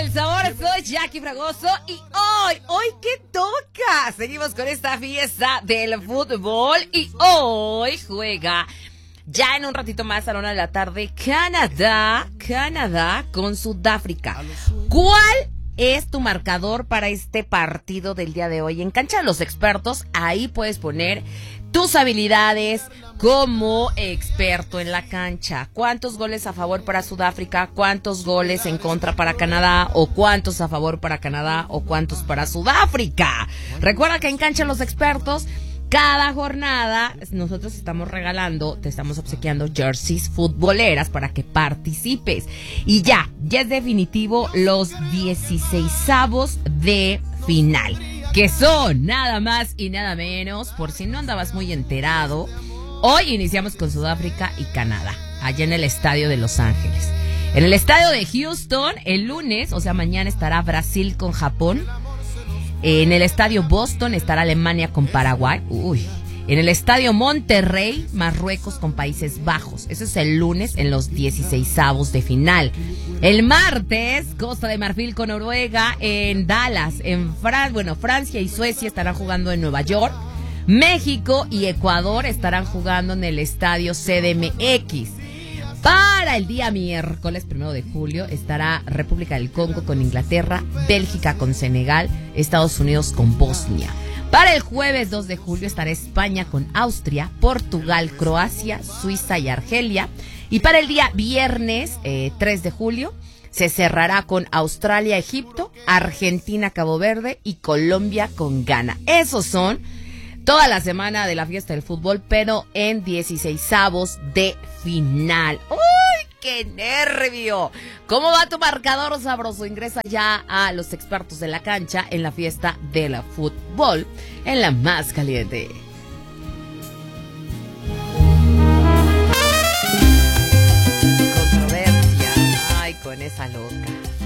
del sabor, soy Jackie Fragoso y hoy ¿qué toca? Seguimos con esta fiesta del fútbol y hoy juega ya en un ratito más a la 1 de la tarde Canadá con Sudáfrica. ¿Cuál es tu marcador para este partido del día de hoy? En Cancha de los Expertos, ahí puedes poner tus habilidades como experto en la cancha. ¿Cuántos goles a favor para Sudáfrica? ¿Cuántos goles en contra para Canadá? ¿O cuántos a favor para Canadá? ¿O cuántos para Sudáfrica? Recuerda que en Cancha de los Expertos, cada jornada nosotros estamos regalando, te estamos obsequiando jerseys futboleras para que participes. Y ya es definitivo los 16avos de final, que son nada más y nada menos, por si no andabas muy enterado, hoy iniciamos con Sudáfrica y Canadá, allá en el estadio de Los Ángeles. En el estadio de Houston, el lunes, o sea mañana, estará Brasil con Japón. En el estadio Boston estará Alemania con Paraguay. En el estadio Monterrey, Marruecos con Países Bajos. Eso es el lunes en los 16avos de final. El martes, Costa de Marfil con Noruega en Dallas. Francia y Suecia estarán jugando en Nueva York. México y Ecuador estarán jugando en el estadio CDMX. Para el día miércoles 1 de julio estará República del Congo con Inglaterra, Bélgica con Senegal, Estados Unidos con Bosnia. Para el jueves 2 de julio estará España con Austria, Portugal, Croacia, Suiza y Argelia. Y para el día viernes 3 de julio se cerrará con Australia, Egipto, Argentina, Cabo Verde y Colombia con Ghana. Esos son toda la semana de la fiesta del fútbol, pero en 16avos de final. ¡Uy, qué nervio! ¿Cómo va tu marcador, sabroso? Ingresa ya a Los Expertos de la Cancha en la fiesta del fútbol, en la más caliente.